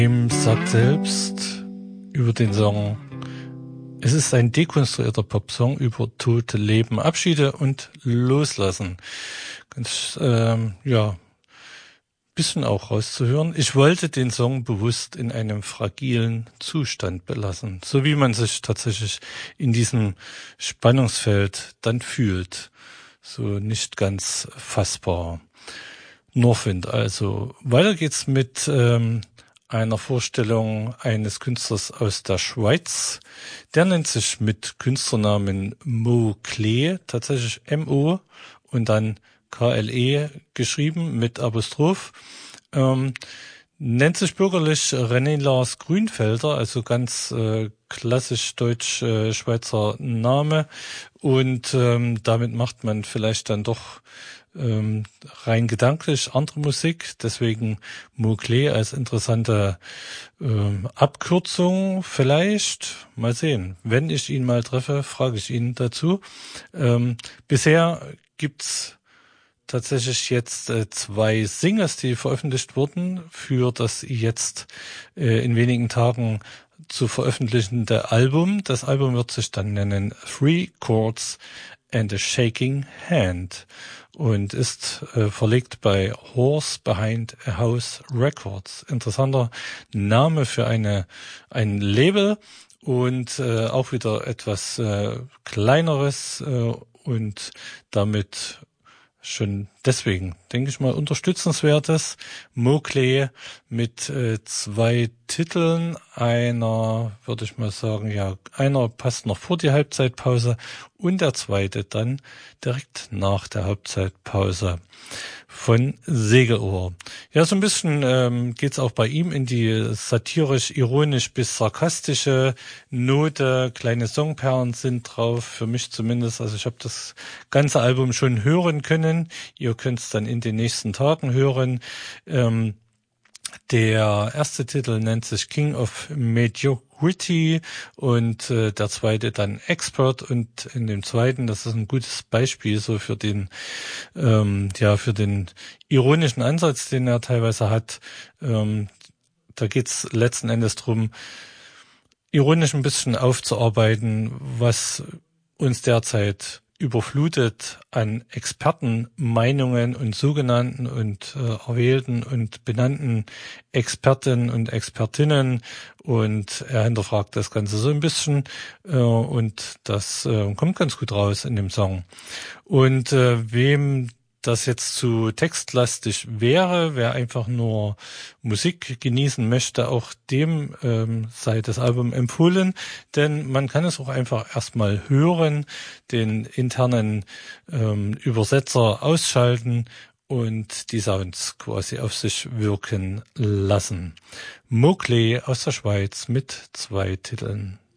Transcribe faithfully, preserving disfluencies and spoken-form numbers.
Ihm sagt selbst über den Song, es ist ein dekonstruierter Popsong über Tod, Leben, Abschiede und Loslassen. Ganz, ähm, ja, bisschen auch rauszuhören. Ich wollte den Song bewusst in einem fragilen Zustand belassen, so wie man sich tatsächlich in diesem Spannungsfeld dann fühlt. So nicht ganz fassbar. Northwind also. Weiter geht's mit ähm, einer Vorstellung eines Künstlers aus der Schweiz. Der nennt sich mit Künstlernamen Mo Klee, tatsächlich M O und dann K L E geschrieben mit Apostroph. Ähm, nennt sich bürgerlich René Lars Grünfelder, also ganz äh, klassisch deutsch-schweizer äh, Name. Und ähm, damit macht man vielleicht dann doch ähm, rein gedanklich andere Musik. Deswegen Mo Klee als interessante ähm, Abkürzung vielleicht. Mal sehen. Wenn ich ihn mal treffe, frage ich ihn dazu. Ähm, bisher gibt's tatsächlich jetzt äh, zwei Singles, die veröffentlicht wurden für das jetzt äh, in wenigen Tagen zu veröffentlichende Album. Das Album wird sich dann nennen Three Chords and a Shaking Hand und ist äh, verlegt bei Horse Behind a House Records. Interessanter Name für eine ein Label und äh, auch wieder etwas äh, kleineres äh, und damit schon deswegen, denke ich mal, unterstützenswertes. Mo Klee mit äh, zwei Titeln. Einer, würde ich mal sagen, ja, einer passt noch vor die Halbzeitpause und der zweite dann direkt nach der Halbzeitpause von Segelohr. Ja, so ein bisschen ähm, geht's auch bei ihm in die satirisch-ironisch bis sarkastische Note. Kleine Songperlen sind drauf, für mich zumindest. Also ich habe das ganze Album schon hören können. Ihr könnt es dann in den nächsten Tagen hören. Ähm, Der erste Titel nennt sich King of Mediocrity und äh, der zweite dann Expert, und in dem zweiten, das ist ein gutes Beispiel so für den ähm, ja für den ironischen Ansatz, den er teilweise hat. Ähm, da geht's letzten Endes drum, ironisch ein bisschen aufzuarbeiten, was uns derzeit überflutet an Expertenmeinungen und sogenannten und äh, erwählten und benannten Experten und Expertinnen, und er hinterfragt das Ganze so ein bisschen äh, und das äh, kommt ganz gut raus in dem Song. Und äh, wem das jetzt zu textlastig wäre, wer einfach nur Musik genießen möchte, auch dem ähm, sei das Album empfohlen, denn man kann es auch einfach erstmal hören, den internen ähm, Übersetzer ausschalten und die Sounds quasi auf sich wirken lassen. Mo Klee aus der Schweiz mit zwei Titeln.